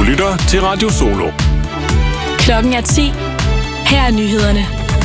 lytter til Radio Solo. Klokken er 10. Her er nyhederne.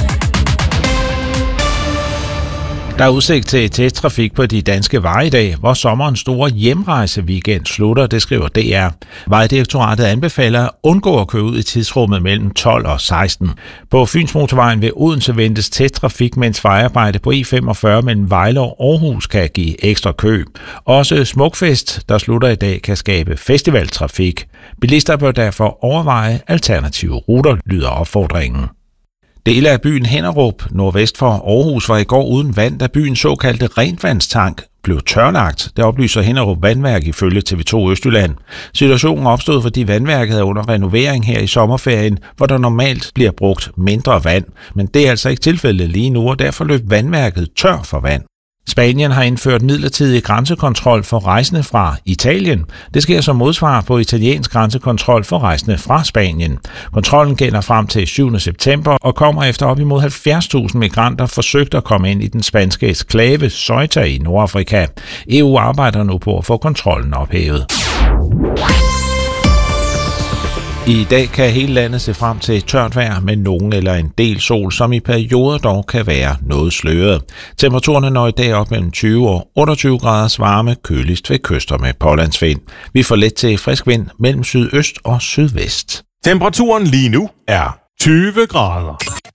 Der er udsigt til testtrafik på de danske veje i dag, hvor sommerens store hjemrejseweekend slutter, det skriver DR. Vejdirektoratet anbefaler at undgå at køre ud i tidsrummet mellem 12 og 16. På Fynsmotorvejen ved Odense ventes testtrafik, mens vejarbejde på E45 mellem Vejle og Aarhus kan give ekstra kø. Også Smukfest, der slutter i dag, kan skabe festivaltrafik. Bilister bør derfor overveje alternative ruter, lyder opfordringen. Dele af byen Hinnerup, nordvest for Aarhus, var i går uden vand, da byens såkaldte rentvandstank blev tørlagt. Det oplyser Hinnerup Vandværk ifølge TV2 Østjylland. Situationen opstod, fordi vandværket er under renovering her i sommerferien, hvor der normalt bliver brugt mindre vand. Men det er altså ikke tilfældet lige nu, og derfor løb vandværket tør for vand. Spanien har indført midlertidig grænsekontrol for rejsende fra Italien. Det sker som modsvar på italiensk grænsekontrol for rejsende fra Spanien. Kontrollen gælder frem til 7. september og kommer efter op imod 70.000 migranter forsøgt at komme ind i den spanske eksklave Ceuta i Nordafrika. EU arbejder nu på at få kontrollen ophævet. I dag kan hele landet se frem til tørt vejr med nogen eller en del sol, som i perioder dog kan være noget sløret. Temperaturerne når i dag op mellem 20 og 28 graders varme, køligst ved kyster med pålandsvind. Vi får let til frisk vind mellem sydøst og sydvest. Temperaturen lige nu er 20 grader.